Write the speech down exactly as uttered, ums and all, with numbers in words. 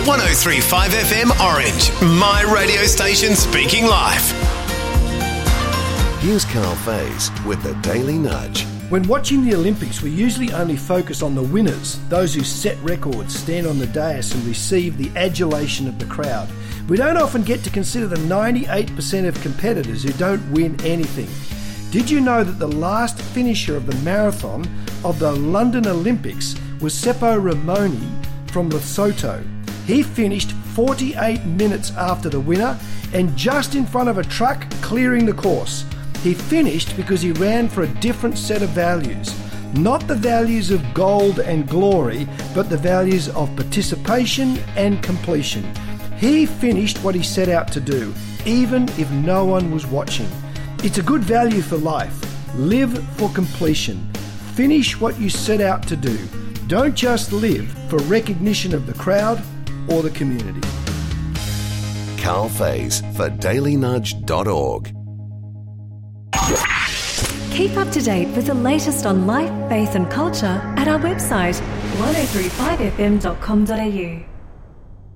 one oh three point five F M Orange, my radio station speaking live. Here's Carl Faze with the Daily Nudge. When watching the Olympics, we usually only focus on the winners, those who set records, stand on the dais and receive the adulation of the crowd. We don't often get to consider the ninety-eight percent of competitors who don't win anything. Did you know that the last finisher of the marathon of the London Olympics was Seppo Ramoni from Lesotho? He finished forty-eight minutes after the winner and just in front of a truck clearing the course. He finished because he ran for a different set of values. Not the values of gold and glory, but the values of participation and completion. He finished what he set out to do, even if no one was watching. It's a good value for life. Live for completion. Finish what you set out to do. Don't just live for recognition of the crowd or the community. Carl Faze for daily nudge dot org. Keep up to date with the latest on life, faith and culture at our website one oh three five f m dot com dot a u.